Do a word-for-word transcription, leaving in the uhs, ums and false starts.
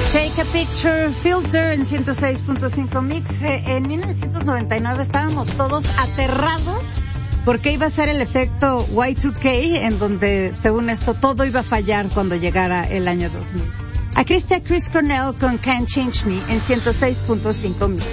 Take a Picture, Filter en ciento seis punto cinco Mix. En mil novecientos noventa y nueve estábamos todos aterrados porque iba a ser el efecto Y dos K, en donde, según esto, todo iba a fallar cuando llegara el año dos mil. Aquí está Chris Cornell con Can't Change Me en ciento seis punto cinco Mix.